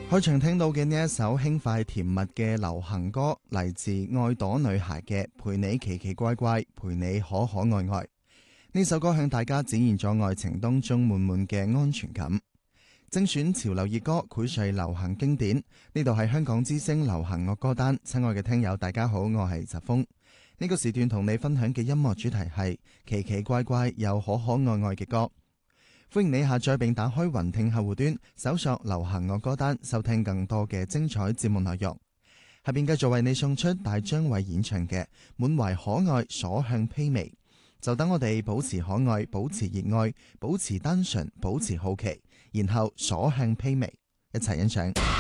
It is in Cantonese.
開場聽到嘅呢一首輕快甜蜜嘅流行歌，嚟自愛朵女孩嘅《陪你奇奇怪怪，陪你可可愛愛》。呢首歌向大家展現咗愛情當中滿滿嘅安全感。精選潮流熱歌，薈萃流行經典。呢度係香港之聲流行樂歌單。親愛嘅聽友，大家好，我係澤峰。呢個時段同你分享嘅音樂主題係奇奇怪怪又可可愛愛嘅歌。歡迎你下載並打開雲聽客戶端，搜索流行樂歌單，收聽更多嘅精彩節目內容。下邊繼續為你送出大張偉演唱嘅滿懷可愛所向披靡。就等我哋保持可愛，保持熱愛，保持單純，保持好奇，然後所向披靡，一齊欣賞。